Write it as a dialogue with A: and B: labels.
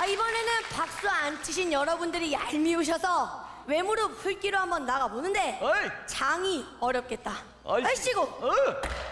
A: 이번에는 박수 안 치신 여러분들이 얄미우셔서 외무로 풀기로 한번 나가보는데
B: 어이.
A: 장이 어렵겠다.
B: 아이씨.
A: 아이씨고